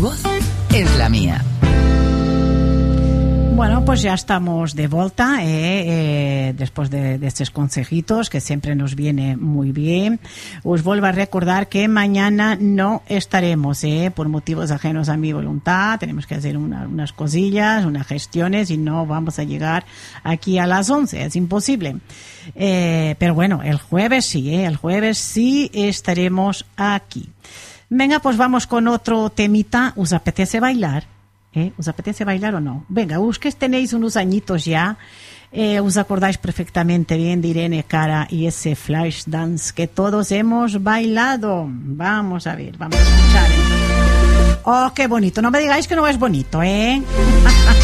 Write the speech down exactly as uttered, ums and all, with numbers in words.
voz es la mía. Bueno, pues ya estamos de vuelta, eh, eh, después de, de estos consejitos que siempre nos viene muy bien. Os vuelvo a recordar que mañana no estaremos, eh, por motivos ajenos a mi voluntad. Tenemos que hacer una, unas cosillas, unas gestiones y no vamos a llegar aquí a las once, es imposible. Eh, pero bueno, el jueves sí, eh, el jueves sí estaremos aquí. Venga, pues vamos con otro temita. ¿Os apetece bailar? ¿Eh? ¿Os apetece bailar o no? Venga, os que tenéis unos añitos ya, eh, os acordáis perfectamente bien de Irene Cara y ese flash dance que todos hemos bailado. Vamos a ver, vamos a escuchar. Oh, qué bonito. No me digáis que no es bonito, ¿eh?